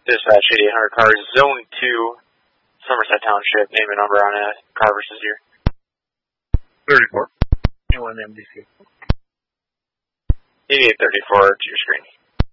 Dispatch 8800 cars, Zone 2, Somerset Township, name and number on a car versus year. 34. 1 MDC. 8834 to your screen.